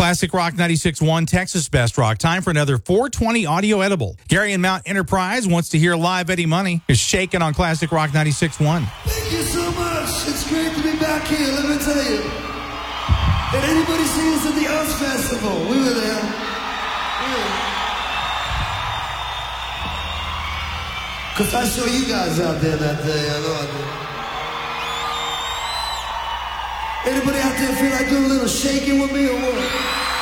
Classic Rock 96.1, Texas Best Rock. Time for another 420 audio edible. Gary in Mount Enterprise wants to hear live Eddie Money is shaking on Classic Rock 96.1. Thank you so much. It's great to be back here. Let me tell you. Did anybody see us at the Oz Festival? We were there. Because I saw you guys out there that day. I know I did. Anybody out there feel like doing a little shaking with me or what?